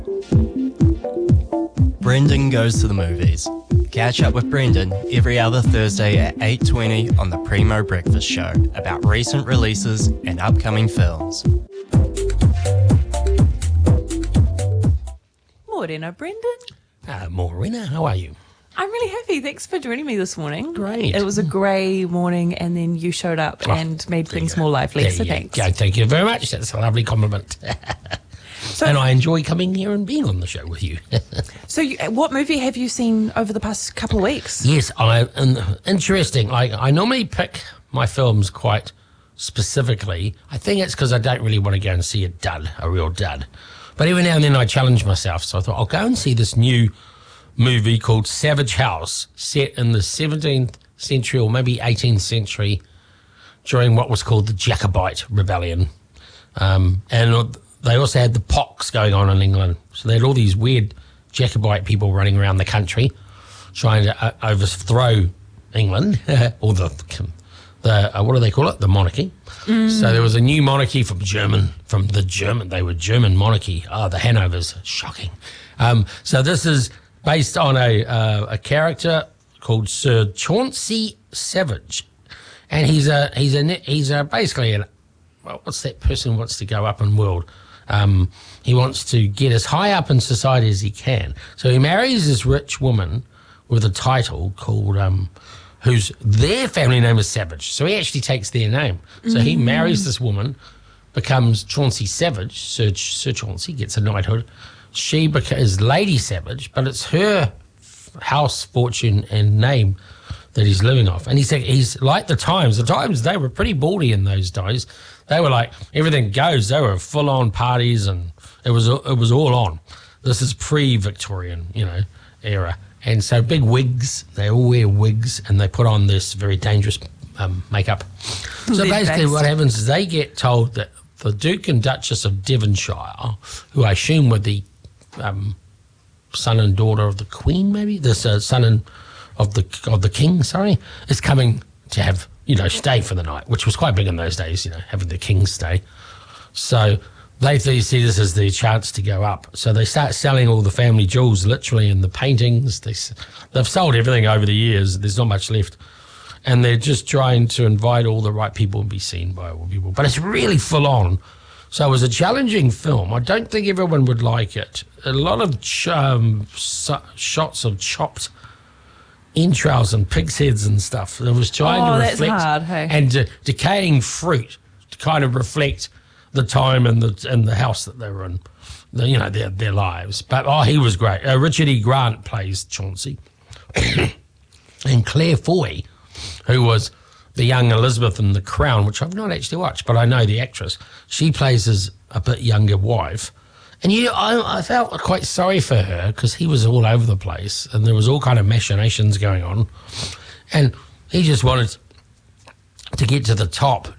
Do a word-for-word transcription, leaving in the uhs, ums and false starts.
Brendan Goes to the Movies. Catch up with Brendan every other Thursday at eight twenty on the Primo Breakfast Show about recent releases and upcoming films. Morena, Brendan. Uh, Morena, how are you? I'm really happy. Thanks for joining me this morning. Great. It was a grey morning and then you showed up Oh, and made there things you go. more lively, There so you thanks. go. Thank you very much. That's a lovely compliment. So, and I enjoy coming here and being on the show with you. so you, what movie have you seen over the past couple of weeks? Yes, I, and interesting. I, I normally pick my films quite specifically. I think it's because I don't really want to go and see a dud, a real dud. But every now and then I challenge myself. So I thought I'll go and see this new movie called Savage House, set in the seventeenth century or maybe eighteenth century during what was called the Jacobite Rebellion. Um, and they also had the pox going on in England. So they had all these weird Jacobite people running around the country trying to uh, overthrow England, or the, the uh, what do they call it? The monarchy. Mm. So there was a new monarchy from German, from the German, they were German monarchy. Ah, oh, the Hanovers, shocking. Um, so this is based on a uh, a character called Sir Chauncey Savage. And he's a, he's a, he's a basically an, well, what's that person who wants to go up in world? Um, he wants to get as high up in society as he can. So he marries this rich woman with a title called, um, whose their family name is Savage. So he actually takes their name. So mm-hmm. he marries this woman, becomes Chauncey Savage. Sir, Sir Chauncey gets a knighthood. She beca- is Lady Savage, but it's her house, fortune, and name that he's living off. And he's he's like the Times. The Times, they were pretty bawdy in those days. They were like, everything goes. They were full-on parties, and it was it was all on. This is pre-Victorian, you know, era. And so big wigs, they all wear wigs, and they put on this very dangerous um, makeup. So basically what happens is they get told that the Duke and Duchess of Devonshire, who I assume were the um, son and daughter of the Queen, maybe? The uh, son and of the of the king, sorry, is coming to have, you know, stay for the night, which was quite big in those days, you know, having the king stay. So they see this as their chance to go up. So they start selling all the family jewels, literally, and the paintings. They, they've sold everything over the years. There's not much left. And they're just trying to invite all the right people and be seen by all people. But it's really full on. So it was a challenging film. I don't think everyone would like it. A lot of ch- um, so- shots of chopped entrails and pig's heads and stuff. It was trying oh, to reflect that's hard, hey? and de- decaying fruit to kind of reflect the time and the and the house that they were in, the, you know, their their lives. But oh, he was great. Uh, Richard E. Grant plays Chauncey, and Claire Foy, who was the young Elizabeth in The Crown, which I've not actually watched, but I know the actress. She plays his a bit younger wife. And you, I, I felt quite sorry for her because he was all over the place and there was all kind of machinations going on. And he just wanted to get to the top